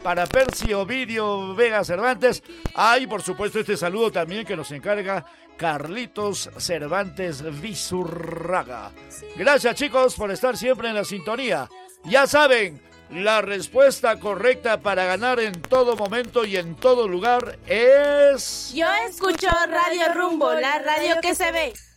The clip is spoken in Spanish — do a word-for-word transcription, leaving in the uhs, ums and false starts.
para Percy Ovidio Vega Cervantes. Ah, y por supuesto este saludo también que nos encarga Carlitos Cervantes Vizurraga. Gracias, chicos, por estar siempre en la sintonía. Ya saben, la respuesta correcta para ganar en todo momento y en todo lugar es... Yo escucho Radio Rumbo, la radio que se ve.